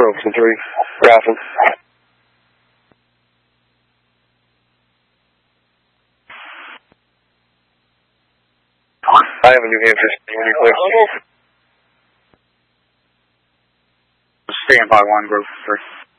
Groveson 3, Graffin. I have a New Hampshire when you clear. Stand by 1, Groveson 3.